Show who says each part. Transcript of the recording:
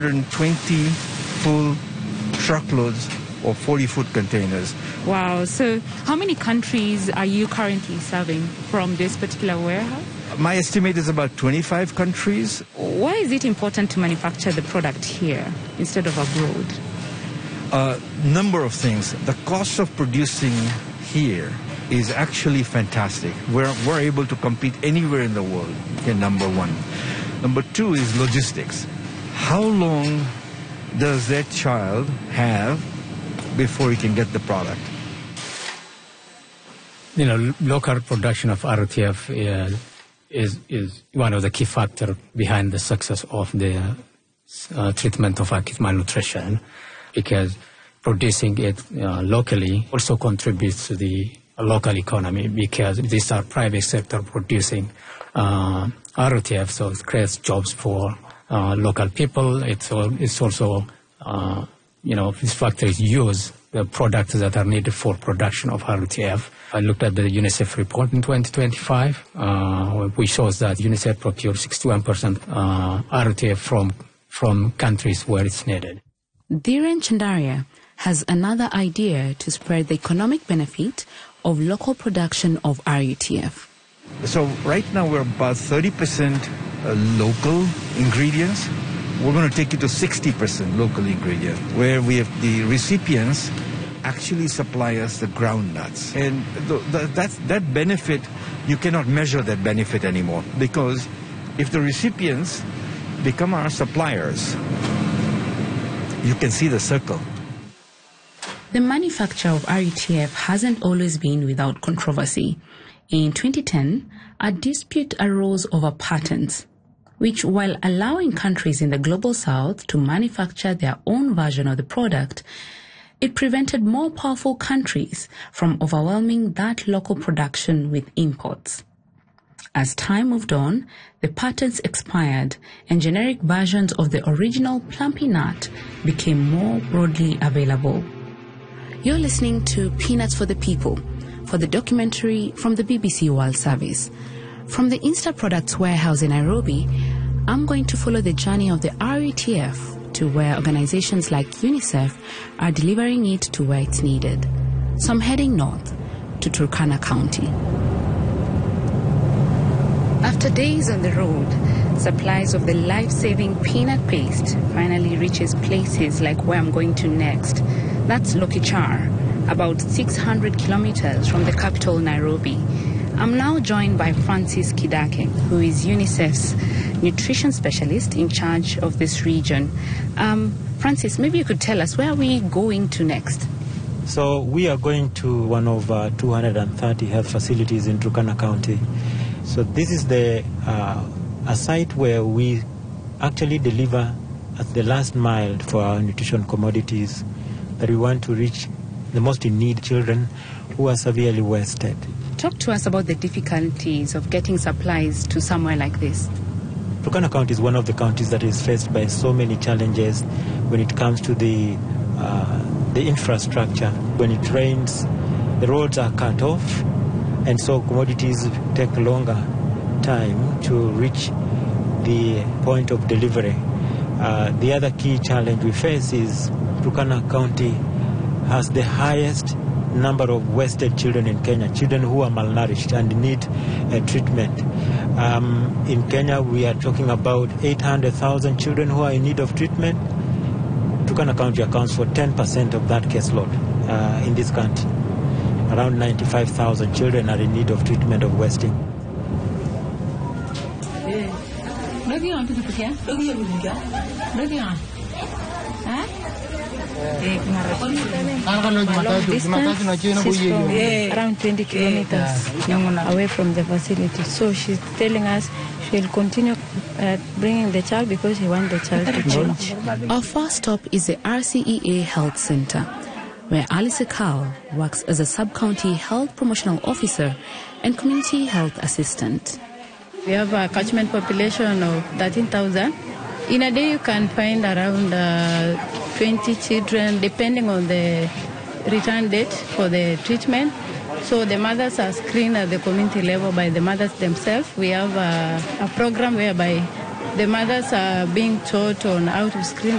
Speaker 1: 120 full truckloads of 40-foot containers.
Speaker 2: Wow. So how many countries are you currently serving from this particular warehouse?
Speaker 1: My estimate is about 25 countries.
Speaker 2: Why is it important to manufacture the product here instead of abroad?
Speaker 1: Number of things. The cost of producing here is actually fantastic. We're able to compete anywhere in the world, okay, number one. Number two is logistics. How long does that child have before he can get the product?
Speaker 3: You know, local production of RTF is one of the key factors behind the success of the treatment of acute malnutrition, because producing it locally also contributes to the local economy, because these are private sector producing RTF, so it creates jobs for local people. It's also, you know, these factories use the products that are needed for production of RTF. I looked at the UNICEF report in 2025, which shows that UNICEF procures 61% RTF from countries where it's needed.
Speaker 2: Dhiren Chandaria has another idea to spread the economic benefit of local production of RUTF.
Speaker 1: So right now we're about 30% local ingredients. We're going to take it to 60% local ingredients, where we have the recipients actually supply us the ground nuts. And that benefit, you cannot measure that benefit anymore, because if the recipients become our suppliers, you can see the circle.
Speaker 2: The manufacture of RUTF hasn't always been without controversy. In 2010, a dispute arose over patents, which, while allowing countries in the global south to manufacture their own version of the product, it prevented more powerful countries from overwhelming that local production with imports. As time moved on, the patents expired and generic versions of the original plumpy nut became more broadly available. You're listening to Peanuts for the People, for the documentary from the BBC World Service. From the Insta Products warehouse in Nairobi, I'm going to follow the journey of the RUTF to where organizations like UNICEF are delivering it to where it's needed. So I'm heading north to Turkana County. After days on the road, supplies of the life-saving peanut paste finally reaches places like where I'm going to next. That's Lokichar, about 600 kilometers from the capital, Nairobi. I'm now joined by Francis Kidake, who is UNICEF's nutrition specialist in charge of this region. Francis, maybe you could tell us, where are we going to next?
Speaker 4: So we are going to one of 230 health facilities in Turkana County. So this is a site where we actually deliver at the last mile for our nutrition commodities that we want to reach the most in need children who are severely wasted.
Speaker 2: Talk to us about the difficulties of getting supplies to somewhere like this.
Speaker 4: Turkana County is one of the counties that is faced by so many challenges when it comes to the infrastructure. When it rains, the roads are cut off, and so commodities take longer time to reach the point of delivery. The other key challenge we face is Turkana County has the highest number of wasted children in Kenya, children who are malnourished and need treatment. In Kenya, we are talking about 800,000 children who are in need of treatment. Turkana County accounts for 10% of that caseload in this country. Around 95,000 children are in need of treatment of wasting.
Speaker 5: Around 20 kilometers away from the facility. So she's telling us she'll continue bringing the child because she wants the child to change.
Speaker 2: Our first stop is the RCEA Health Center, where Alice Ekal works as a sub-county health promotional officer and community health assistant.
Speaker 5: We have a catchment population of 13,000. In a day, you can find around 20 children, depending on the return date for the treatment. So the mothers are screened at the community level by the mothers themselves. We have a program whereby the mothers are being taught on how to screen